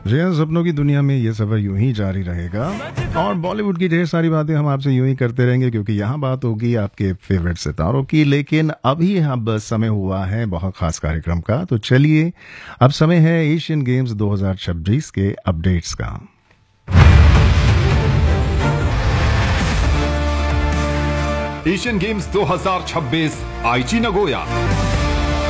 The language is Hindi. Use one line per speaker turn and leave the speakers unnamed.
जी हाँ, सपनों की दुनिया में ये सफर यूं ही जारी रहेगा और बॉलीवुड की ढेर सारी बातें हम आपसे यूं ही करते रहेंगे क्योंकि यहाँ बात होगी आपके फेवरेट सितारों की। लेकिन अभी अब समय हुआ है बहुत खास कार्यक्रम का, तो चलिए अब समय है एशियन गेम्स 2026 के अपडेट्स का।
एशियन गेम्स 2026 आईची नगोया।